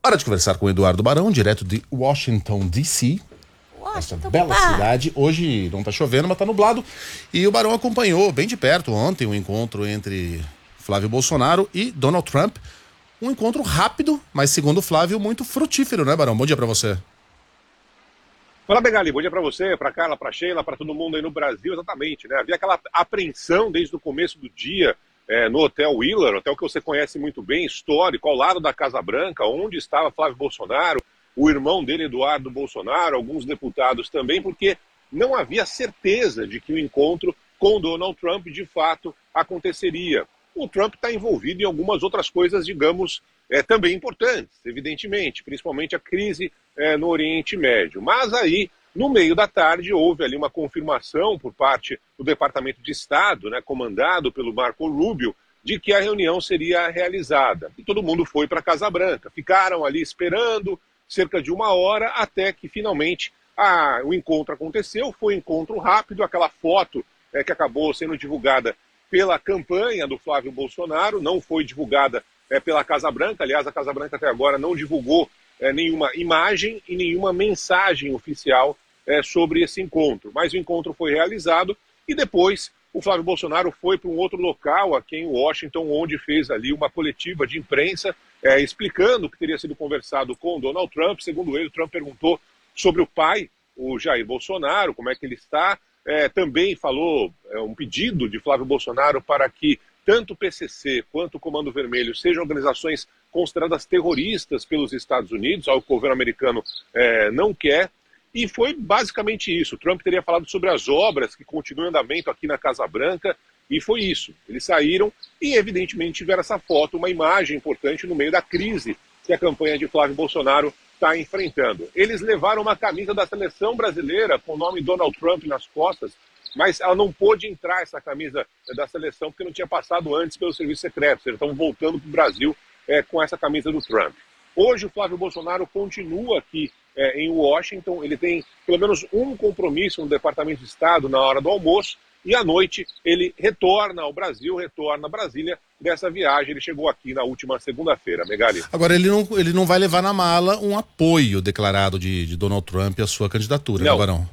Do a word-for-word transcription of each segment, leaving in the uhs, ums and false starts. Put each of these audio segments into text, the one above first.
Hora de conversar com o Eduardo Barão, direto de Washington, D C Essa bela pá. cidade. Hoje não tá chovendo, mas tá nublado. E o Barão acompanhou bem de perto ontem o um encontro entre Flávio Bolsonaro e Donald Trump. Um encontro rápido, mas segundo o Flávio, muito frutífero, né, Barão? Bom dia pra você. Fala, Megali, bom dia para você, para Carla, para Sheila, para todo mundo aí no Brasil, exatamente, né? Havia aquela apreensão desde o começo do dia é, no Hotel Wheeler, hotel que você conhece muito bem, histórico, ao lado da Casa Branca, onde estava Flávio Bolsonaro, o irmão dele, Eduardo Bolsonaro, alguns deputados também, porque não havia certeza de que o encontro com Donald Trump, de fato, aconteceria. O Trump está envolvido em algumas outras coisas, digamos, é, também importantes, evidentemente, principalmente a crise é, no Oriente Médio. Mas aí, no meio da tarde, houve ali uma confirmação por parte do Departamento de Estado, né, comandado pelo Marco Rubio, de que a reunião seria realizada. E todo mundo foi para a Casa Branca. Ficaram ali esperando cerca de uma hora até que finalmente a, o encontro aconteceu. Foi um encontro rápido, aquela foto é, que acabou sendo divulgada pela campanha do Flávio Bolsonaro, não foi divulgada é, pela Casa Branca. Aliás, a Casa Branca até agora não divulgou é, nenhuma imagem e nenhuma mensagem oficial é, sobre esse encontro. Mas o encontro foi realizado e depois o Flávio Bolsonaro foi para um outro local aqui em Washington, onde fez ali uma coletiva de imprensa é, explicando o que teria sido conversado com o Donald Trump. Segundo ele, o Trump perguntou sobre o pai, o Jair Bolsonaro, como é que ele está. É, também falou é, um pedido de Flávio Bolsonaro para que tanto o P C C quanto o Comando Vermelho sejam organizações consideradas terroristas pelos Estados Unidos, algo que o governo americano é, não quer. E foi basicamente isso. O Trump teria falado sobre as obras que continuam em andamento aqui na Casa Branca, e foi isso. Eles saíram e, evidentemente, tiveram essa foto, uma imagem importante no meio da crise que a campanha de Flávio Bolsonaro está enfrentando. Eles levaram uma camisa da seleção brasileira com o nome Donald Trump nas costas, mas ela não pôde entrar, essa camisa da seleção, porque não tinha passado antes pelo serviço secreto. Eles estão voltando para o Brasil é, com essa camisa do Trump. Hoje o Flávio Bolsonaro continua aqui é, em Washington. Ele tem pelo menos um compromisso no Departamento de Estado na hora do almoço, e à noite ele retorna ao Brasil, retorna a Brasília dessa viagem. Ele chegou aqui na última segunda-feira, Megali. Agora, ele não, ele não vai levar na mala um apoio declarado de, de Donald Trump à sua candidatura, não. né, Barão?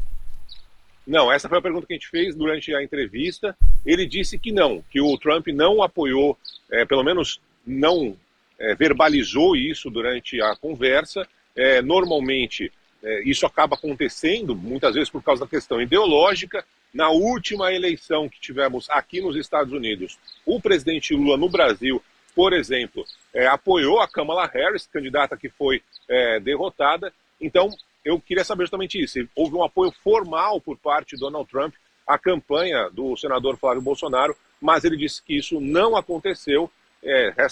Não, essa foi a pergunta que a gente fez durante a entrevista. Ele disse que não, que o Trump não apoiou, é, pelo menos não é, verbalizou isso durante a conversa. É, normalmente, é, isso acaba acontecendo, muitas vezes por causa da questão ideológica. Na última eleição que tivemos aqui nos Estados Unidos, o presidente Lula no Brasil, por exemplo, é, apoiou a Kamala Harris, candidata que foi é, derrotada. Então, eu queria saber justamente isso. Houve um apoio formal por parte de Donald Trump à campanha do senador Flávio Bolsonaro, mas ele disse que isso não aconteceu. É,